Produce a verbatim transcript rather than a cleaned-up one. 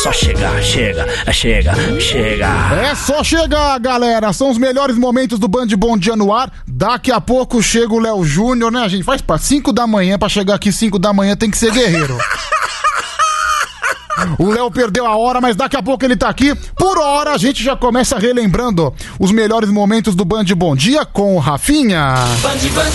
só chegar, chega, chega, chega. É só chegar, galera. São os melhores momentos do Band Bom Dia no ar. Daqui a pouco chega o Léo Júnior, né, gente? Faz para cinco da manhã, pra chegar aqui cinco da manhã tem que ser guerreiro. O Léo perdeu a hora, mas daqui a pouco ele tá aqui. Por hora, a gente já começa relembrando os melhores momentos do Band Bom Dia com o Rafinha. Band, Band.